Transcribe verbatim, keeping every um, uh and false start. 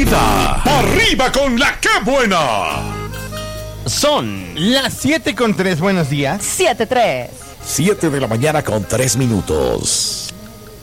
vida. ¡Arriba con la que buena! Son las siete con tres. Buenos días. siete tres. siete de la mañana con tres minutos.